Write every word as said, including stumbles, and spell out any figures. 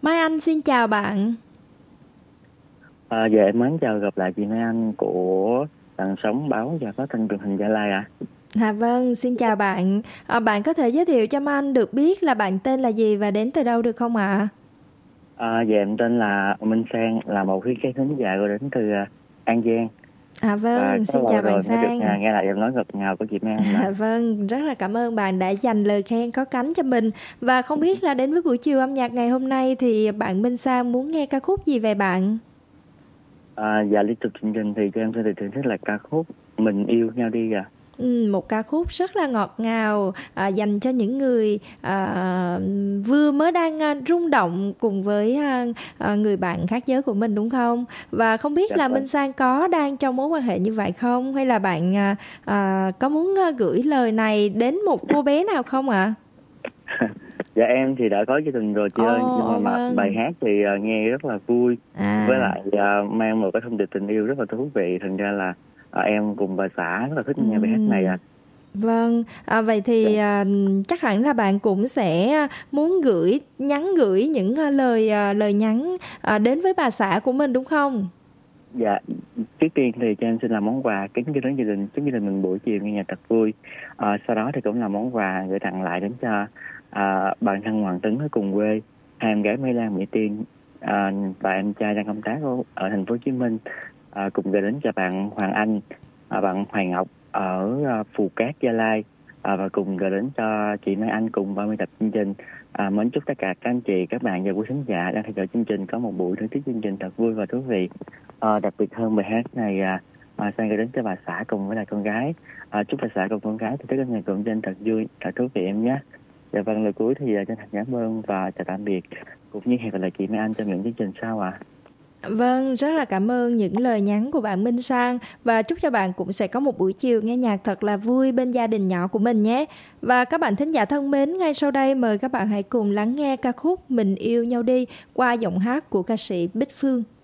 Mai Anh xin chào bạn. À, dạ em mến chào gặp lại chị Mai Anh của Tần Sống Báo và Phát thanh Truyền hình Gia Lai ạ. À. À vâng, xin chào bạn. À, bạn có thể giới thiệu cho Mai Anh được biết là bạn tên là gì và đến từ đâu được không ạ? À? À, dạ em tên là Minh Sang, là một cái thính giả gọi đến từ uh, An Giang. À vâng, à, xin chào bạn Sang. Được, uh, nghe lại em nói ngọt ngào của chị Mai Anh. À, vâng, rất là cảm ơn bạn đã dành lời khen có cánh cho mình. Và không biết là đến với buổi chiều âm nhạc ngày hôm nay thì bạn Minh Sang muốn nghe ca khúc gì về bạn? À, dạ liên tục chương trình thì cho em sẽ được thưởng thức là ca khúc Mình Yêu Nhau Đi à. Ừ, một ca khúc rất là ngọt ngào à, dành cho những người à, vừa mới đang à, rung động cùng với à, à, người bạn khác giới của mình đúng không? Và không biết Dạ là vâng. Minh Sang có đang trong mối quan hệ như vậy không? Hay là bạn à, à, có muốn à, gửi lời này đến một cô bé nào không ạ? À? Dạ em thì đã có gia đình rồi chị ơi, nhưng mà vâng. bài hát thì uh, nghe rất là vui, à. với lại uh, mang một cái thông điệp tình yêu rất là thú vị. Thành ra là uh, em cùng bà xã rất là thích nghe bài hát này ạ. À. Vâng, à, vậy thì à, chắc hẳn là bạn cũng sẽ muốn gửi nhắn gửi những à, lời à, lời nhắn à, đến với bà xã của mình đúng không? Dạ, trước tiên thì cho em xin làm món quà kính gửi đến gia đình, chúc gia đình mình buổi chiều nghe nhạc thật vui. À, sau đó thì cũng là món quà gửi tặng lại đến cho à, bạn thân Hoàng Tấn ở cùng quê, hai em gái Mai Lan, Mỹ Tiên à, và em trai đang công tác ở thành phố Hồ Chí Minh, à, cùng gửi đến cho bạn Hoàng Anh, à, bạn Hoàng Ngọc ở uh, Phù Cát, Gia Lai, à, và cùng gửi đến cho chị Mai Anh cùng ba mươi tập chương trình. À, mến chúc tất cả các anh chị, các bạn và quý khán giả đang theo dõi chương trình có một buổi thưởng thức chương trình thật vui và thú vị. À, đặc biệt hơn bài hát này à, à, sang gửi đến cho bà xã cùng với lại con gái. À, chúc bà xã cùng con gái thì tất cả ngày cùng trên thật vui, thật thú vị em nhé. Dạ vâng, lời cuối thì uh, chân thành cảm ơn và chào tạm biệt, cũng như hẹn gặp lại chị Mai Anh trong những chương trình sau ạ. À. Vâng, rất là cảm ơn những lời nhắn của bạn Minh Sang và chúc cho bạn cũng sẽ có một buổi chiều nghe nhạc thật là vui bên gia đình nhỏ của mình nhé. Và các bạn thính giả thân mến, ngay sau đây mời các bạn hãy cùng lắng nghe ca khúc Mình Yêu Nhau Đi qua giọng hát của ca sĩ Bích Phương.